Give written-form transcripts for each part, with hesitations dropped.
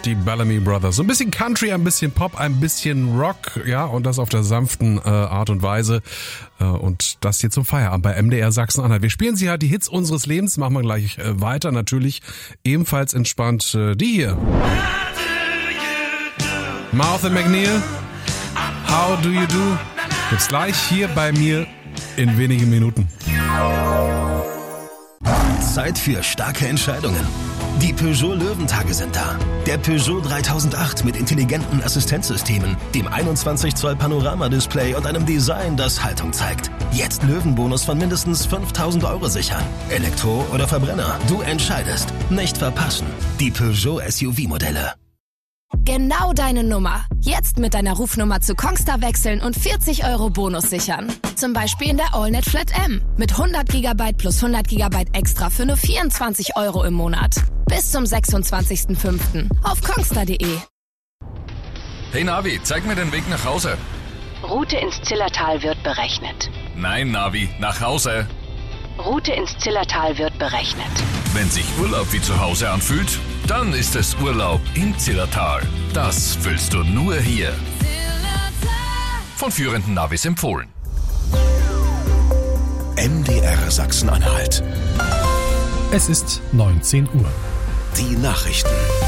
Die Bellamy Brothers. So ein bisschen Country, ein bisschen Pop, ein bisschen Rock, ja, und das auf der sanften Art und Weise. Und das hier zum Feierabend bei MDR Sachsen-Anhalt. Wir spielen sie halt die Hits unseres Lebens, machen wir gleich weiter. Natürlich ebenfalls entspannt die hier. Martha McNeil, How Do You Do? Jetzt gleich hier bei mir in wenigen Minuten. Zeit für starke Entscheidungen. Die Peugeot Löwentage sind da. Der Peugeot 3008 mit intelligenten Assistenzsystemen, dem 21 Zoll Panoramadisplay und einem Design, das Haltung zeigt. Jetzt Löwenbonus von mindestens 5.000 € sichern. Elektro oder Verbrenner, du entscheidest. Nicht verpassen. Die Peugeot SUV-Modelle. Genau deine Nummer. Jetzt mit deiner Rufnummer zu Kongstar wechseln und 40 € Bonus sichern. Zum Beispiel in der AllNet Flat M. Mit 100 GB plus 100 GB extra für nur 24 € im Monat. Bis zum 26.05. auf kongstar.de. Hey Navi, zeig mir den Weg nach Hause. Route ins Zillertal wird berechnet. Nein, Navi, nach Hause. Route ins Zillertal wird berechnet. Wenn sich Urlaub wie zu Hause anfühlt, dann ist es Urlaub im Zillertal. Das fühlst du nur hier. Von führenden Navis empfohlen. MDR Sachsen-Anhalt. Es ist 19 Uhr. Die Nachrichten.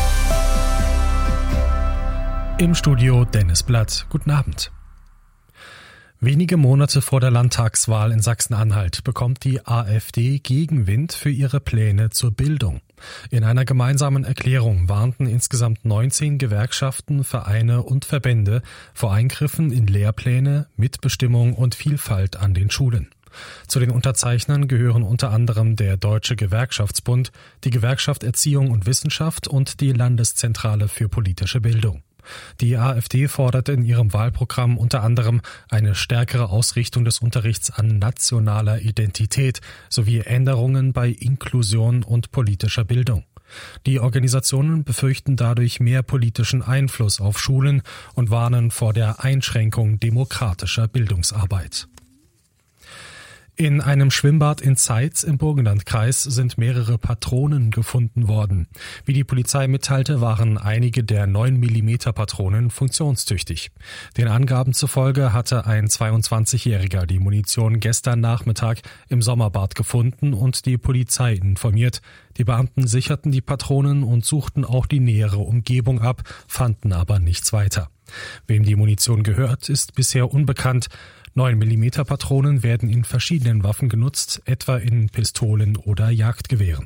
Im Studio Dennis Blatt. Guten Abend. Wenige Monate vor der Landtagswahl in Sachsen-Anhalt bekommt die AfD Gegenwind für ihre Pläne zur Bildung. In einer gemeinsamen Erklärung warnten insgesamt 19 Gewerkschaften, Vereine und Verbände vor Eingriffen in Lehrpläne, Mitbestimmung und Vielfalt an den Schulen. Zu den Unterzeichnern gehören unter anderem der Deutsche Gewerkschaftsbund, die Gewerkschaft Erziehung und Wissenschaft und die Landeszentrale für politische Bildung. Die AfD fordert in ihrem Wahlprogramm unter anderem eine stärkere Ausrichtung des Unterrichts an nationaler Identität sowie Änderungen bei Inklusion und politischer Bildung. Die Organisationen befürchten dadurch mehr politischen Einfluss auf Schulen und warnen vor der Einschränkung demokratischer Bildungsarbeit. In einem Schwimmbad in Zeitz im Burgenlandkreis sind mehrere Patronen gefunden worden. Wie die Polizei mitteilte, waren einige der 9mm Patronen funktionstüchtig. Den Angaben zufolge hatte ein 22-Jähriger die Munition gestern Nachmittag im Sommerbad gefunden und die Polizei informiert. Die Beamten sicherten die Patronen und suchten auch die nähere Umgebung ab, fanden aber nichts weiter. Wem die Munition gehört, ist bisher unbekannt. 9mm Patronen werden in verschiedenen Waffen genutzt, etwa in Pistolen oder Jagdgewehren.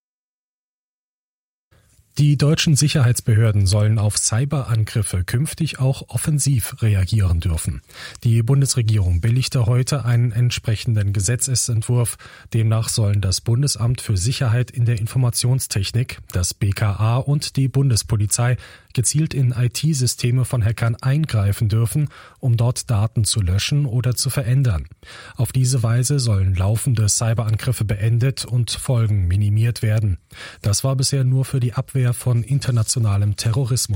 Die deutschen Sicherheitsbehörden sollen auf Cyberangriffe künftig auch offensiv reagieren dürfen. Die Bundesregierung billigte heute einen entsprechenden Gesetzesentwurf. Demnach sollen das Bundesamt für Sicherheit in der Informationstechnik, das BKA und die Bundespolizei gezielt in IT-Systeme von Hackern eingreifen dürfen, um dort Daten zu löschen oder zu verändern. Auf diese Weise sollen laufende Cyberangriffe beendet und Folgen minimiert werden. Das war bisher nur für die Abwehr von internationalem Terrorismus